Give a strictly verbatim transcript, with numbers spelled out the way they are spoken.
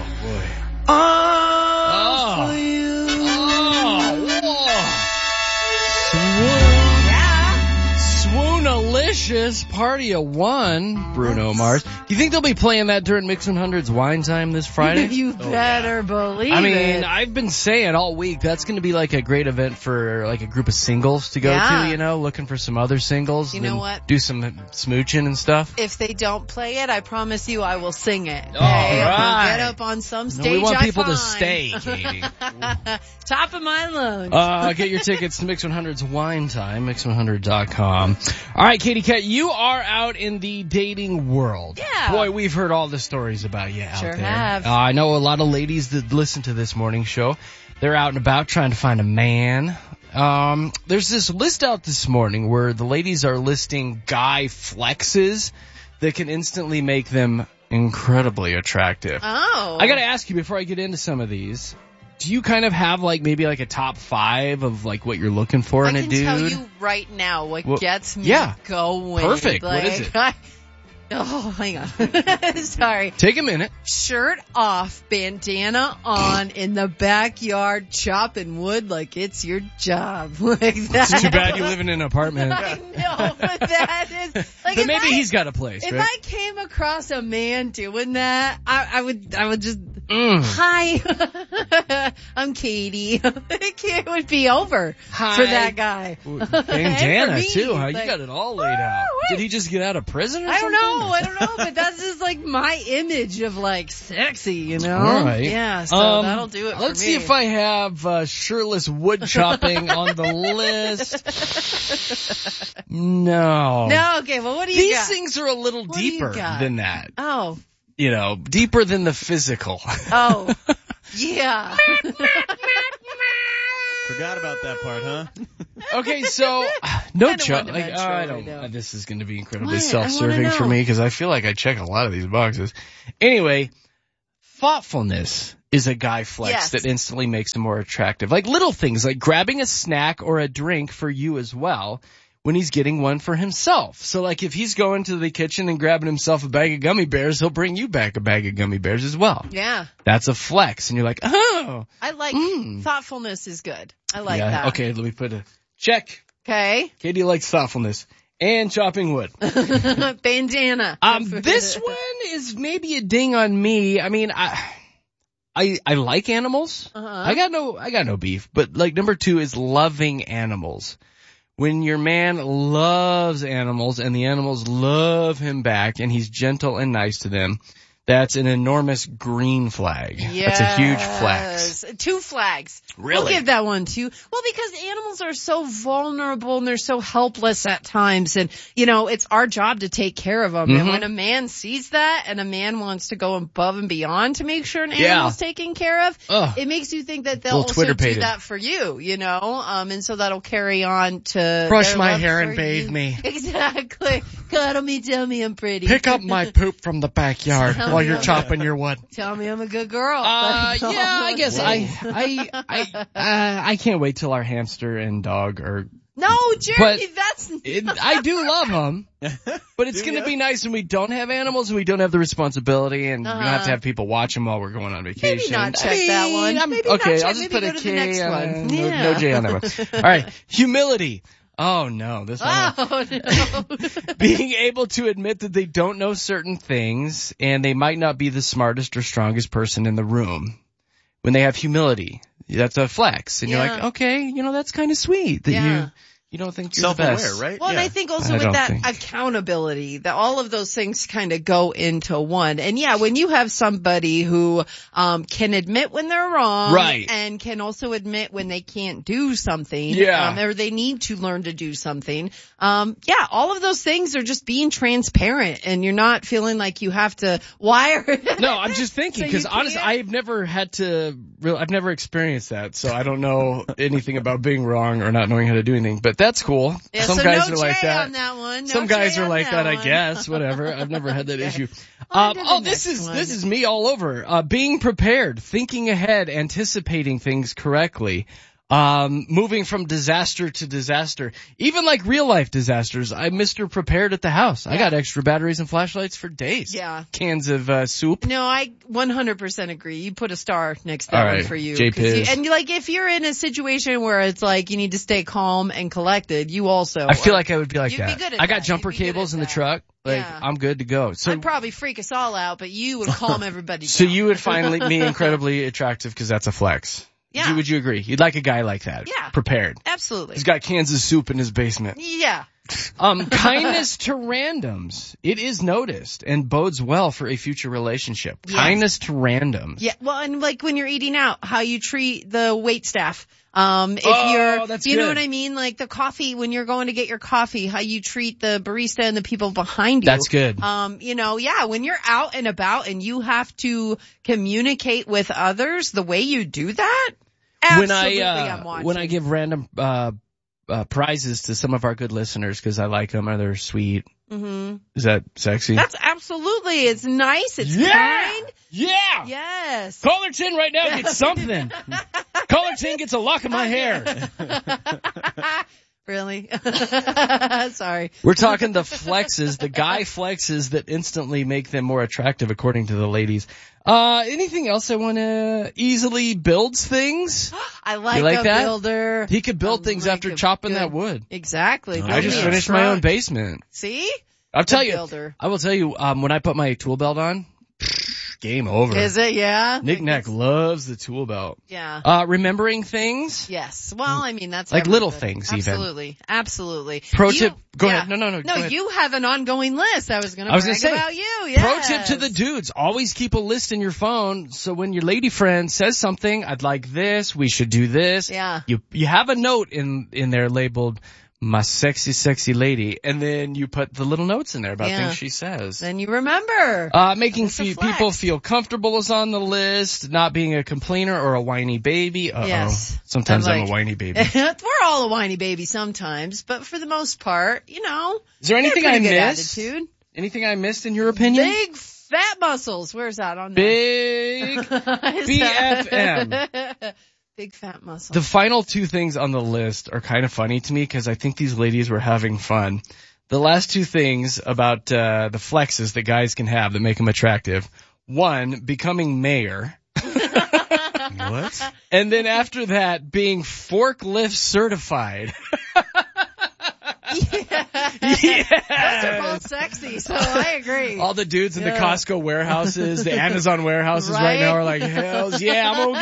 boy. Oh, Oh. for you. Oh, whoa. Swoon. Yeah. Swoonalicious Party of One, Bruno Mars. Do you think they'll be playing that during Mix one hundred's Wine Time this Friday? You better believe I mean, it. I've been saying all week that's going to be like a great event for like a group of singles to go Yeah. to, you know, looking for some other singles. You and know then what? Do some smooching and stuff. If they don't play it, I promise you I will sing it. All Okay? right. I'll get up on some No, stage we want I people to find. stay, Katie. Top of my lunch. Uh, get your tickets to Mix one hundred's Wine Time, mix one hundred dot com. All right, Katie Cat, you are out in the dating world. Yeah. Boy, we've heard all the stories about you out Sure there. have. Uh, I know a lot of ladies that listen to this morning show. They're out and about trying to find a man. Um, there's this list out this morning where the ladies are listing guy flexes that can instantly make them incredibly attractive. Oh. I gotta ask you before I get into some of these, do you kind of have like maybe like a top five of like what you're looking for I in a can dude? tell you right now what Well, gets me yeah. going. Perfect. Like, What is it? I, oh, hang on. Sorry. Take a minute. Shirt off, bandana on, in the backyard, chopping wood like it's your job. Like that. It's too bad you live in an apartment. I know, but that is like But if maybe I, he's got a place, if right? I came across a man doing that, I, I would, I would just, Mm. hi, I'm Katie. It would be over Hi. for that guy. And for Bandana me, too, huh? You like, got it all laid out. woo, Did he just get out of prison or I don't something? know, I don't know, but that's just like my image of like sexy, you know? All right. Yeah, so Um, that'll do it for Let's me. see if I have uh, shirtless wood chopping on the list. No. No, okay, well what do you These got? things are a little What do you deeper got? than that. Oh, You know, deeper than the physical. oh, yeah. Forgot about that part, huh? Okay, so no Kinda joke. one Like, oh, dimensional I right don't. now. uh, This is going to be incredibly What? I wanna self-serving for know. me because I feel like I check a lot of these boxes. Anyway, thoughtfulness is a guy flex Yes. that instantly makes him more attractive. Like little things, like grabbing a snack or a drink for you as well when he's getting one for himself. So like if he's going to the kitchen and grabbing himself a bag of gummy bears, he'll bring you back a bag of gummy bears as well. Yeah. That's a flex, and you're like, oh, I like Mm. thoughtfulness is good. I like yeah. that. Okay, let me put a check. Okay. Katie likes thoughtfulness and chopping wood. Bandana. Um, this one is maybe a ding on me. I mean, I, I, I like animals. Uh-huh. I got no, I got no beef. But like number two is loving animals. When your man loves animals and the animals love him back and he's gentle and nice to them, that's an enormous green flag. Yes. That's a huge flex. Two flags. Really? We'll give that one too. Well, because animals are so vulnerable and they're so helpless at times. And, you know, it's our job to take care of them. Mhm. And when a man sees that and a man wants to go above and beyond to make sure an Yeah. animal's taken care of, Ugh. it makes you think that they'll Little also Twitter-pated. do that for you, you know? Um, and so that'll carry on to Brush their my love hair for and bathe you. me. Exactly. Cuddle me, tell me I'm pretty. Pick up my poop from the backyard Tell while me you're I'm- chopping your wood. Tell me I'm a good girl. Uh, That's all yeah, I I'm guess saying. I, I, I, uh, I can't wait till our hamster and dog are. No, Jeremy, But- that's It, I do love them, but it's Do going to ya? be nice when we don't have animals and we don't have the responsibility and we don't have to Uh-huh. have people watch them while we're going on vacation. Maybe not I check that mean, one. I'm- Maybe not okay, check. I'll just Maybe put go a to the K next on one. it. No, Yeah. no J on that one. All right, humility. Oh no, this one. Oh no. Being able to admit that they don't know certain things and they might not be the smartest or strongest person in the room. When they have humility, that's a flex. And you're Yeah. like, okay, you know, that's kind of sweet that Yeah. you, you don't think you're the Self-aware, best. right? Well, and yeah. I think also I with don't that think. accountability, that all of those things kind of go into one. And yeah, when you have somebody who um can admit when they're wrong, Right. and can also admit when they can't do something, Yeah. um, or they need to learn to do something, um, yeah, all of those things are just being transparent, and you're not feeling like you have to wire. No, I'm just thinking So because you honestly, can't- I've never had to. Real, I've never experienced that, so I don't know anything about being wrong or not knowing how to do anything. But that's cool. Yeah, Some so guys no are like J that. on that one. No Some guys J are on like that, I one. guess. Whatever. I've never had that Okay. issue. On Um, to the oh, this next is one. this is me all over. Uh, being prepared, thinking ahead, anticipating things correctly. Um, moving from disaster to disaster, even like real life disasters, I'm Mister Prepared at the house. I got extra batteries and flashlights for days. Yeah. Cans of uh, soup. No, I one hundred percent agree. You put a star next to that All one right, for you. J 'Cause you- Piz. And you, like, if you're in a situation where it's like you need to stay calm and collected, you also. I feel are- like I would be like You'd be that. good at I got that. jumper You'd be good cables at in the that. truck. Like, Yeah. I'm good to go. So, I'd probably freak us all out, but you would calm everybody down. so you would find me incredibly attractive because that's a flex. Would Yeah. you, would you agree? You'd like a guy like that. Yeah. Prepared. Absolutely. He's got cans of soup in his basement. Yeah. Um, kindness to randoms. It is noticed and bodes well for a future relationship. Yes. Kindness to randoms. Yeah. Well, and like when you're eating out, how you treat the wait staff. Um, if Oh, you're, that's you know good. what I mean? Like the coffee, when you're going to get your coffee, how you treat the barista and the people behind you. That's good. Um, you know, yeah, when you're out and about and you have to communicate with others, the way you do that, When absolutely, I, I'm uh, watching. when I give random, uh, uh, prizes to some of our good listeners because I like them or they're sweet. hmm Is that sexy? That's absolutely, it's nice, it's Yeah! kind. Yeah! Yes. Collerton right now gets something. Collerton gets a lock of my hair. Really? Sorry. We're talking the flexes, the guy flexes that instantly make them more attractive according to the ladies. Uh, anything else I want to easily builds things? I like, You like a that? builder. He could build I things like after a chopping good- that wood. Exactly. I Build just me a finished my own truck. basement. See? I'll tell you, builder. I will tell you, um, when I put my tool belt on, game over. Is it? Yeah. Nick Nack loves the tool belt. Yeah. Uh, remembering things. Yes. Well, I mean, that's Like little everything. things even. Absolutely. Absolutely. Pro You- tip. Go yeah. ahead. No, no, no. No, go ahead. you have an ongoing list. I was going to I was brag gonna say, about you. Yes. Pro tip to the dudes, always keep a list in your phone so when your lady friend says something, I'd like this, we should do this. Yeah. You you have a note in in there labeled my sexy sexy lady and then you put the little notes in there about Yeah. things she says. Then you remember. Uh, making It's a fe- flex. people feel comfortable is on the list, not being a complainer or a whiny baby. Uh-oh. Yes. Sometimes I'm I'm, like- a whiny baby. We're all a whiny baby sometimes, but for the most part, you know. Is there anything I pretty good missed? attitude. Anything I missed in your opinion? Big fat muscles. Where's that on there? Big. Is B that- F M. Big fat muscles. The final two things on the list are kind of funny to me because I think these ladies were having fun. The last two things about uh, the flexes that guys can have that make them attractive. One, becoming mayor. What? And then after that, being forklift certified. Those are both sexy, so I agree. All the dudes in the Yeah. Costco warehouses, the Amazon warehouses right, Right? now are like, hells yeah, I'm gonna